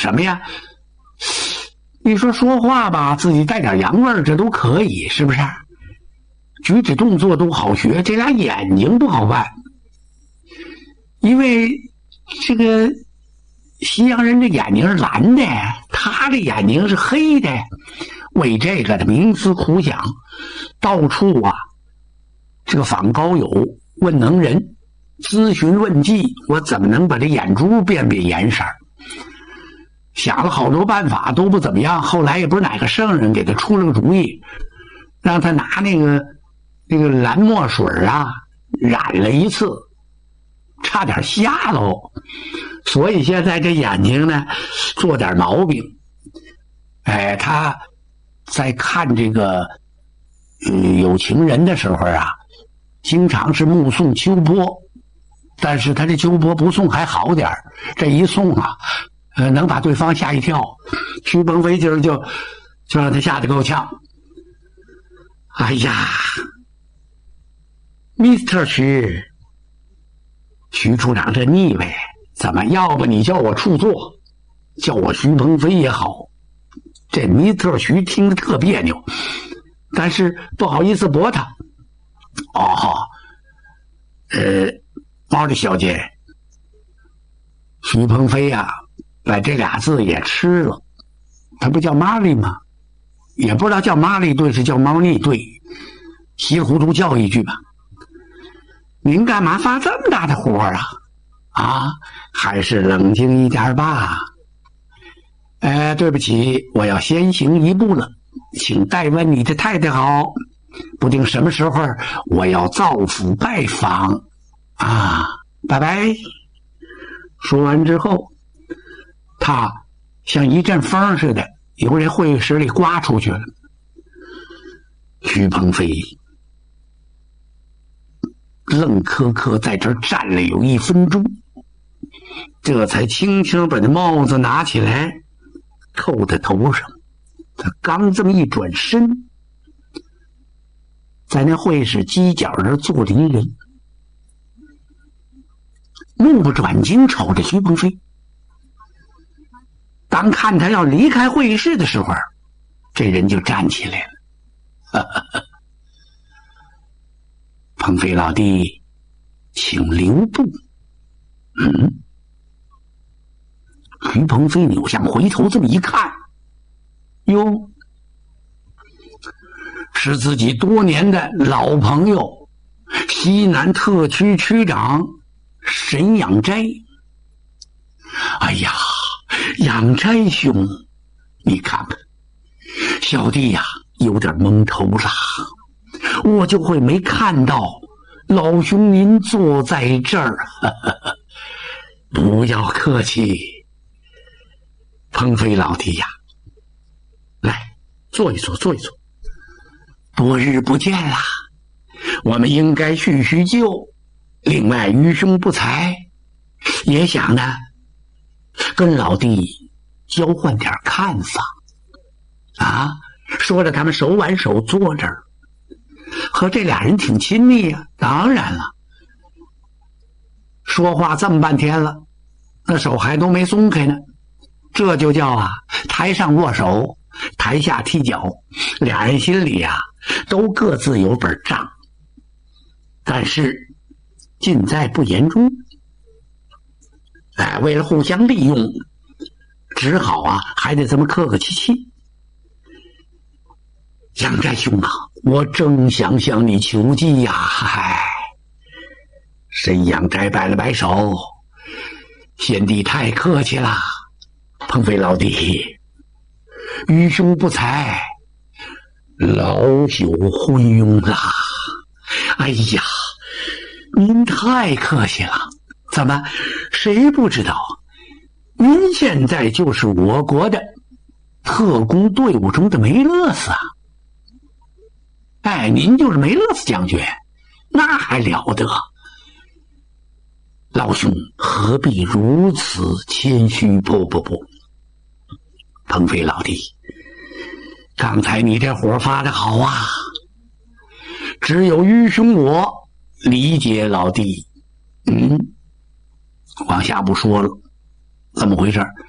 什么呀？你说话吧，自己带点洋味儿，这都可以，是不是？举止动作都好学，这俩眼睛不好办，因为这个西洋人这眼睛是蓝的，他这眼睛是黑的。为这个的冥思苦想，到处这个访高友，问能人，咨询问计，我怎么能把这眼珠变颜色？想了好多办法都不怎么样，后来也不是哪个圣人给他出了个主意，让他拿那个蓝墨水染了一次，差点瞎了。所以现在这眼睛呢做点毛病。他在看这个有情人的时候经常是目送秋波，但是他这秋波不送还好点，这一送能把对方吓一跳。徐鹏飞今儿就让他吓得够呛。哎呀 Mr. 徐处长这腻歪，怎么要不你叫我处座，叫我徐鹏飞也好。这Mr. 徐听得特别扭，但是不好意思驳他。毛利小姐，徐鹏飞把这俩字也吃了，他不叫玛丽吗？也不知道叫玛丽对是叫猫腻对，稀里糊涂叫一句吧。您干嘛发这么大的火还是冷静一点吧。对不起，我要先行一步了，请代问你的太太好，不定什么时候我要造府拜访拜拜。说完之后，他像一阵风似的由这会议室里刮出去了。徐鹏飞愣磕磕在这儿站了有1分钟，这才轻轻把那帽子拿起来扣在头上。他刚这么一转身，在那会议室犄角那坐着一人，目不转睛瞅着徐鹏飞。当看他要离开会议室的时候，这人就站起来了。鹏飞老弟，请留步。徐鹏飞扭向回头这么一看，哟，是自己多年的老朋友西南特区区长沈养斋。哎呀，养斋兄，你看看，小弟有点蒙头了，我就会没看到老兄您坐在这儿。不要客气，鹏飞老弟来坐一坐，坐一坐。多日不见了，我们应该叙叙旧。另外愚兄不才，也想呢跟老弟交换点看法。说着他们手挽手坐这儿，和这俩人挺亲密当然了，说话这么半天了，那手还都没松开呢。这就叫台上握手，台下踢脚。俩人心里都各自有本账，但是尽在不言中。为了互相利用，只好还得这么客客气气。养斋兄我正想向你求计沈养斋摆了摆手，贤弟太客气了。鹏飞老弟，愚兄不才，老朽昏庸了。哎呀，您太客气了。怎么，谁不知道您现在就是我国的特工队伍中的梅勒斯您就是梅勒斯将军，那还了得。老兄何必如此谦虚？不，鹏飞老弟，刚才你这火发得好只有愚兄我理解老弟。往下不说了，怎么回事？